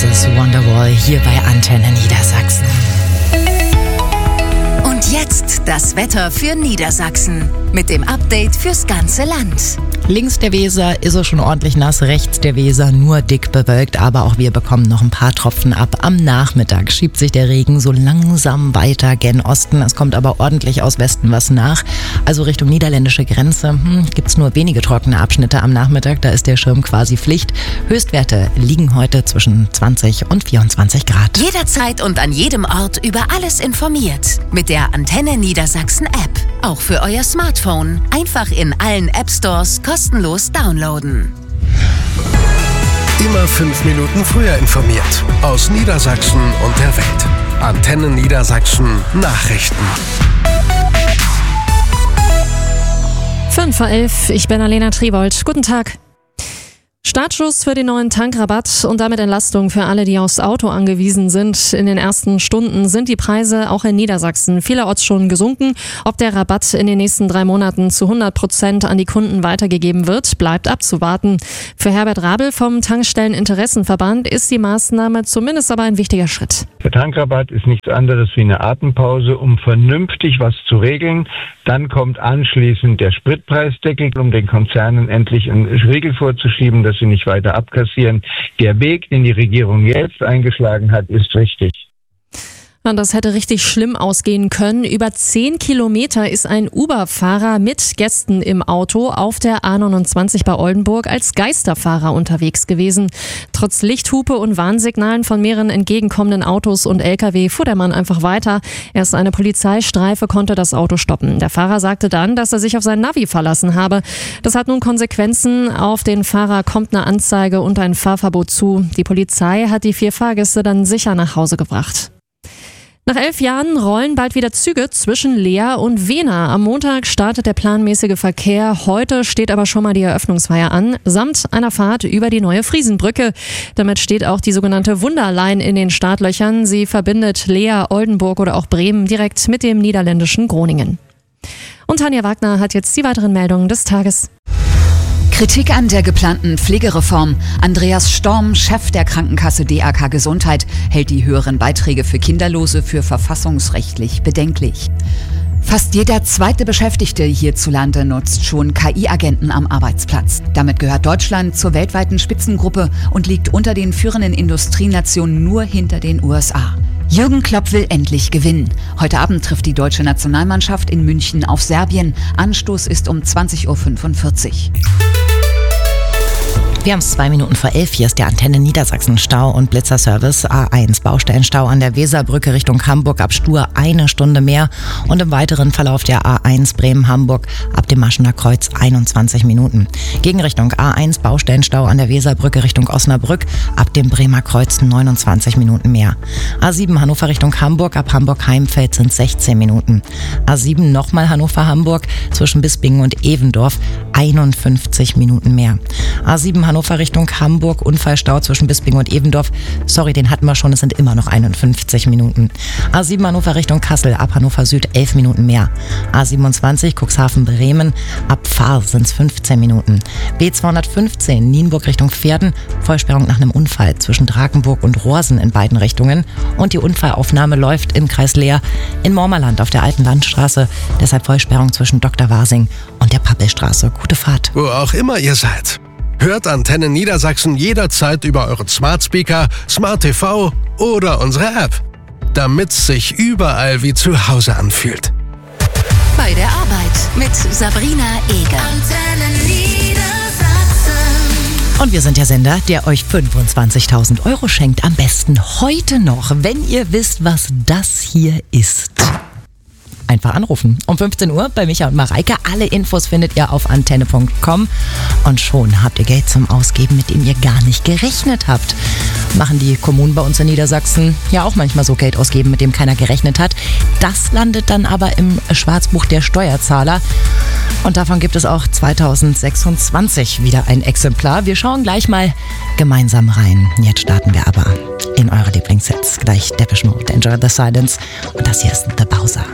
ist Wonderwall hier bei Antenne Niedersachsen. Und jetzt das Wetter für Niedersachsen mit dem Update fürs ganze Land. Links der Weser ist es schon ordentlich nass, rechts der Weser nur dick bewölkt, aber auch wir bekommen noch ein paar Tropfen ab. Am Nachmittag schiebt sich der Regen so langsam weiter gen Osten. Es kommt aber ordentlich aus Westen was nach. Also Richtung niederländische Grenze gibt's nur wenige trockene Abschnitte am Nachmittag. Da ist der Schirm quasi Pflicht. Höchstwerte liegen heute zwischen 20 und 24 Grad. Jederzeit und an jedem Ort über alles informiert. Mit der Antenne Niedersachsen App. Auch für euer Smartphone. Einfach in allen App Stores kostenlos downloaden. Immer 5 Minuten früher informiert. Aus Niedersachsen und der Welt. Antenne Niedersachsen Nachrichten. 5:11 Uhr, ich bin Alena Triebold. Guten Tag. Startschuss für den neuen Tankrabatt und damit Entlastung für alle, die aufs Auto angewiesen sind. In den ersten Stunden sind die Preise auch in Niedersachsen vielerorts schon gesunken. Ob der Rabatt in den nächsten 3 Monaten zu 100% an die Kunden weitergegeben wird, bleibt abzuwarten. Für Herbert Rabel vom Tankstelleninteressenverband ist die Maßnahme zumindest aber ein wichtiger Schritt. Der Tankrabatt ist nichts anderes wie eine Atempause, um vernünftig was zu regeln. Dann kommt anschließend der Spritpreisdeckel, um den Konzernen endlich einen Riegel vorzuschieben, dass sie nicht weiter abkassieren. Der Weg, den die Regierung jetzt eingeschlagen hat, ist richtig. Und das hätte richtig schlimm ausgehen können. Über 10 Kilometer ist ein Uber-Fahrer mit Gästen im Auto auf der A29 bei Oldenburg als Geisterfahrer unterwegs gewesen. Trotz Lichthupe und Warnsignalen von mehreren entgegenkommenden Autos und LKW fuhr der Mann einfach weiter. Erst eine Polizeistreife konnte das Auto stoppen. Der Fahrer sagte dann, dass er sich auf sein Navi verlassen habe. Das hat nun Konsequenzen. Auf den Fahrer kommt eine Anzeige und ein Fahrverbot zu. Die Polizei hat die 4 Fahrgäste dann sicher nach Hause gebracht. Nach 11 Jahren rollen bald wieder Züge zwischen Leer und Wehner. Am Montag startet der planmäßige Verkehr. Heute steht aber schon mal die Eröffnungsfeier an, samt einer Fahrt über die neue Friesenbrücke. Damit steht auch die sogenannte Wunderline in den Startlöchern. Sie verbindet Leer, Oldenburg oder auch Bremen direkt mit dem niederländischen Groningen. Und Tanja Wagner hat jetzt die weiteren Meldungen des Tages. Kritik an der geplanten Pflegereform. Andreas Storm, Chef der Krankenkasse DAK Gesundheit, hält die höheren Beiträge für Kinderlose für verfassungsrechtlich bedenklich. Fast jeder zweite Beschäftigte hierzulande nutzt schon KI-Agenten am Arbeitsplatz. Damit gehört Deutschland zur weltweiten Spitzengruppe und liegt unter den führenden Industrienationen nur hinter den USA. Jürgen Klopp will endlich gewinnen. Heute Abend trifft die deutsche Nationalmannschaft in München auf Serbien. Anstoß ist um 20:45 Uhr. Wir haben es 2 Minuten vor 11. Hier ist der Antenne Niedersachsen Stau- und Blitzerservice. A1 Baustellenstau an der Weserbrücke Richtung Hamburg ab Stur 1 Stunde mehr und im weiteren Verlauf der A1 Bremen-Hamburg ab dem Maschener Kreuz 21 Minuten. Gegenrichtung A1 Baustellenstau an der Weserbrücke Richtung Osnabrück ab dem Bremer Kreuz 29 Minuten mehr. A7 Hannover Richtung Hamburg ab Hamburg-Heimfeld sind 16 Minuten. A7 nochmal Hannover-Hamburg zwischen Bispingen und Evendorf 51 Minuten mehr. A7 Hannover Richtung Hamburg, Unfallstau zwischen Bispingen und Evendorf. Sorry, den hatten wir schon, es sind immer noch 51 Minuten. A7 Hannover Richtung Kassel, ab Hannover Süd 11 Minuten mehr. A27 Cuxhaven-Bremen, ab Fahr sind es 15 Minuten. B215 Nienburg Richtung Pferden, Vollsperrung nach einem Unfall zwischen Drakenburg und Rohrsen in beiden Richtungen. Und die Unfallaufnahme läuft im Kreis Leer in Mormerland auf der alten Landstraße. Deshalb Vollsperrung zwischen Dr. Wasing und der Pappelstraße. Gute Fahrt. Wo auch immer ihr seid. Hört Antenne Niedersachsen jederzeit über euren Smart Speaker, Smart TV oder unsere App. Damit's sich überall wie zu Hause anfühlt. Bei der Arbeit mit Sabrina Eger. Antenne Niedersachsen. Und wir sind der Sender, der euch 25.000 € schenkt. Am besten heute noch, wenn ihr wisst, was das hier ist. Einfach anrufen. Um 15 Uhr bei Micha und Mareike. Alle Infos findet ihr auf antenne.com. Und schon habt ihr Geld zum Ausgeben, mit dem ihr gar nicht gerechnet habt. Machen die Kommunen bei uns in Niedersachsen ja auch manchmal so Geld ausgeben, mit dem keiner gerechnet hat. Das landet dann aber im Schwarzbuch der Steuerzahler. Und davon gibt es auch 2026 wieder ein Exemplar. Wir schauen gleich mal gemeinsam rein. Jetzt starten wir aber in eure Lieblingssets. Gleich Depeche Mode, Enjoy the Silence. Und das hier ist The Bowser.